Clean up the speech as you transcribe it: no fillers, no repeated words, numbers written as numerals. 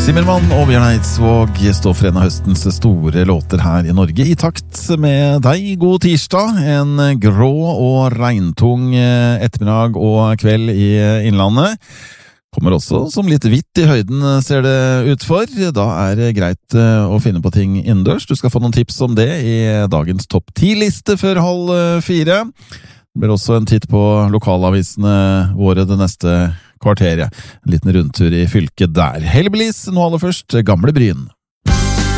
Zimmermann og Bjørn Eidsvåg står for en av høstens store låter her i Norge. I takt med deg, god tirsdag, en grå og regntung ettermiddag og kveld i Innlandet. Kommer også som litt hvitt i høyden, ser det ut for. Da er det greit å finne på ting innendørs. Du skal få noen tips om det i dagens topp 10-liste før 3:30. Det blir også en titt på lokalavisene våre det neste kvarteret. En liten rundtur i fylket der. Hellbillies, nå aller først, Gamle Bryn.